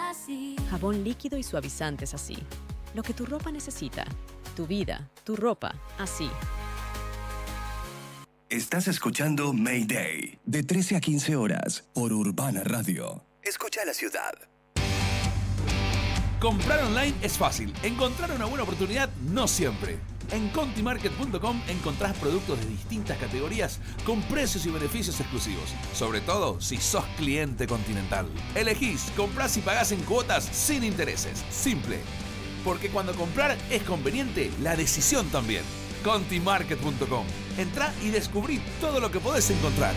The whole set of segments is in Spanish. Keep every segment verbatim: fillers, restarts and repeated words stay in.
así. Jabón líquido y suavizantes así. Lo que tu ropa necesita. Tu vida, tu ropa, así. Estás escuchando Mayday, de trece a quince horas, por Urbana Radio. Escucha la ciudad. Comprar online es fácil. Encontrar una buena oportunidad no siempre. En conti market punto com encontrás productos de distintas categorías con precios y beneficios exclusivos. Sobre todo si sos cliente Continental. Elegís, comprás y pagás en cuotas sin intereses. Simple. Porque cuando comprar es conveniente, la decisión también. conti market punto com. Entrá y descubrí todo lo que podés encontrar.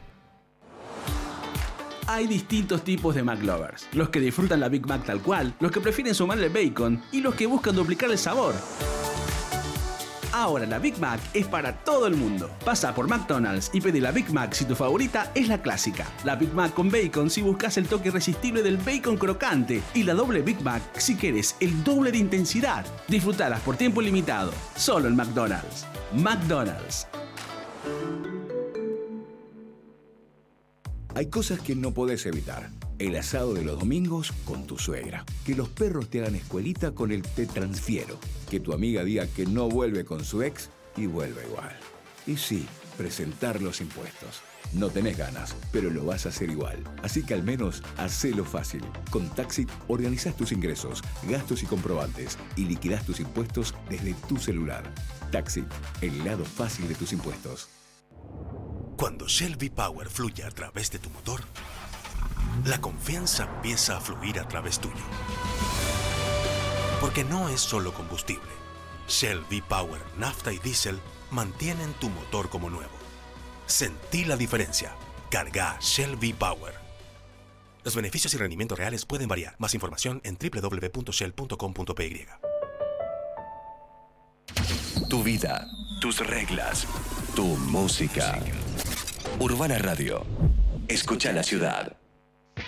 Hay distintos tipos de McLovers. Los que disfrutan la Big Mac tal cual, los que prefieren sumarle bacon y los que buscan duplicar el sabor. Ahora la Big Mac es para todo el mundo. Pasa por McDonald's y pedí la Big Mac si tu favorita es la clásica. La Big Mac con bacon si buscas el toque irresistible del bacon crocante. Y la doble Big Mac si querés el doble de intensidad. Disfrutalas por tiempo limitado. Solo en McDonald's. McDonald's. Hay cosas que no podés evitar. El asado de los domingos con tu suegra. Que los perros te hagan escuelita con el te transfiero. Que tu amiga diga que no vuelve con su ex y vuelve igual. Y sí, presentar los impuestos. No tenés ganas, pero lo vas a hacer igual. Así que al menos hacelo fácil. Con Taxit organizás tus ingresos, gastos y comprobantes y liquidás tus impuestos desde tu celular. Taxit, el lado fácil de tus impuestos. Cuando Shell V-Power fluye a través de tu motor, la confianza empieza a fluir a través tuyo. Porque no es solo combustible. Shell V-Power, nafta y diésel mantienen tu motor como nuevo. Sentí la diferencia. Carga Shell V-Power. Los beneficios y rendimientos reales pueden variar. Más información en doble u doble u doble u punto shell punto com punto p y. Tu vida, tus reglas, tu música. Urbana Radio. Escucha la ciudad.